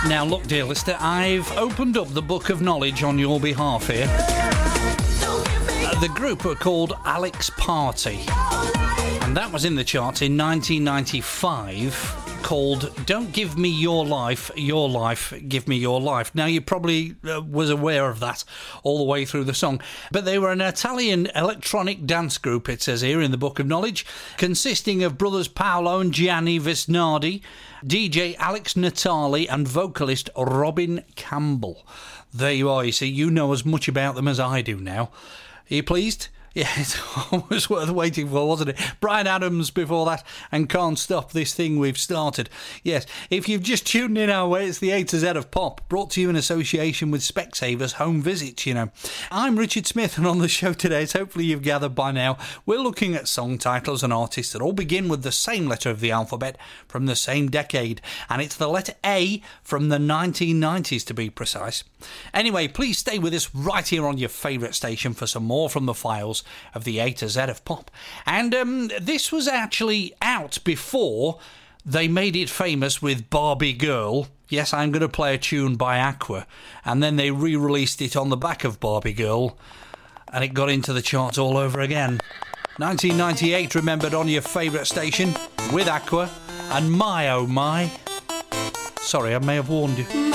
Now look, dear listener, I've opened up the book of knowledge on your behalf here. The group are called Alex Party, and that was in the charts in 1995, called Don't Give Me Your Life, Give Me Your Life. Now, you probably was aware of that all the way through the song, but they were an Italian electronic dance group, it says here in the Book of Knowledge, consisting of brothers Paolo and Gianni Visnardi, DJ Alex Natali and vocalist Robin Campbell. There you are, you see, you know as much about them as I do now. Are you pleased? Yeah, it's always worth waiting for, wasn't it? Bryan Adams before that, and Can't Stop This Thing We've Started. Yes, if you've just tuned in our way, it's the A to Z of Pop, brought to you in association with Specsavers Home Visits, you know. I'm Richard Smith, and on the show today, as hopefully you've gathered by now, we're looking at song titles and artists that all begin with the same letter of the alphabet from the same decade, and it's the letter A from the 1990s to be precise. Anyway, please stay with us right here on your favourite station for some more from the files of the A to Z of Pop. And this was actually out before they made it famous with Barbie Girl. Yes, I'm going to play a tune by Aqua. And then they re-released it on the back of Barbie Girl, and it got into the charts all over again. 1998, remembered on your favourite station with Aqua and My Oh My. Sorry, I may have warned you.